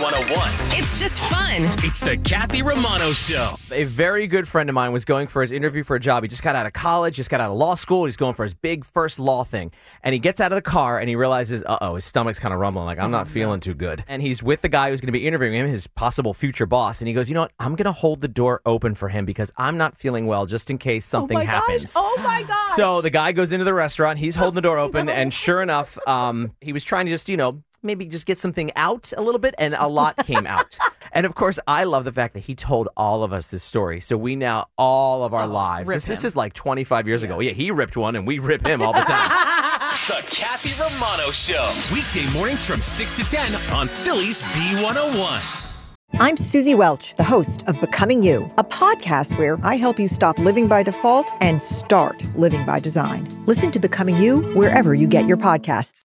B101. It's just fun. It's the Kathy Romano Show. A very good friend of mine was going for his interview for a job. He just got out of college, just got out of law school. He's going for his big first law thing. And he gets out of the car and he realizes, his stomach's kind of rumbling. Like, I'm not feeling too good. And he's with the guy who's going to be interviewing him, his possible future boss. And he goes, you know what? I'm going to hold the door open for him because I'm not feeling well just in case something happens. Oh, my gosh. So the guy goes into the restaurant. He's holding the door open. And sure enough, he was trying to just, maybe just get something out a little bit, and a lot came out. And of course, I love the fact that he told all of us this story. So we now, all of our lives, this is like 25 years ago. Yeah, he ripped one, and we rip him all the time. The Kathy Romano Show. Weekday mornings from 6 to 10 on Philly's B101. I'm Susie Welch, the host of Becoming You, a podcast where I help you stop living by default and start living by design. Listen to Becoming You wherever you get your podcasts.